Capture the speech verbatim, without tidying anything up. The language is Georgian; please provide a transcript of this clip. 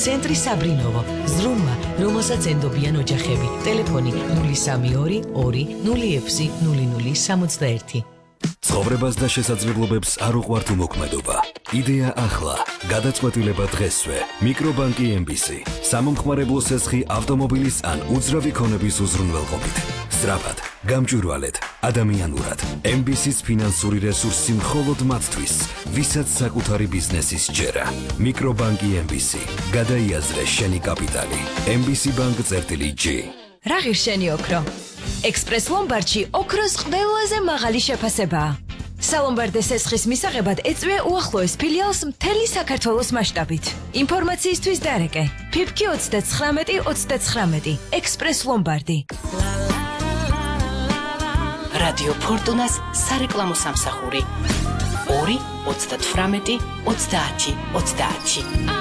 ცენტრი საბრინოვო, ზრუნვა, რომელსაც ენდობიან ოჯახები. ტელეფონი ნული სამი ორი ორი ნული ექვსი ნული ნული სამოცდაერთი. ცხოვრებას და შესაძლებლობებს არ უყვართ უმოქმედობა. იდეა ახლა, გადაწყვეტილება დღესვე. მიკრობანკი ემ ბი სი. სამომხმარებლო სესხი ავტომობილის ან უძრავი ქონების უზრუნველყოფით. სწრაფად, გამჭვირვალედ, ადამიანურად. ემ ბი სის ფინანსური რესურსი მხოლოდ მათთვის, ვისაც საკუთარი ბიზნესის ჯერა. მიკრობანკი ემ ბი სი. გადაიაზრე შენი კაპიტალი. ემ ბი სი ბანკ წერტილი ჯი. რა ღირს შენი ოქრო? ექსპრეს ლომბარდში ოქროს ყველაზე მაღალი შეფასებაა. სალომბარდე სესხის მისაღებად ეწვია უახლოეს ფილიალს მთელი საქართველოს მასშტაბით. ინფორმაციისთვის დარეკე ფიფკი ოცდათხრამეტი ოცდათხრამეტი ექსპრეს ლომბარდი. რადიო ფორტუნას სარეკლამო სამსახური ორი ოცდათვრამეტი ოცდაათი ოცდაათი.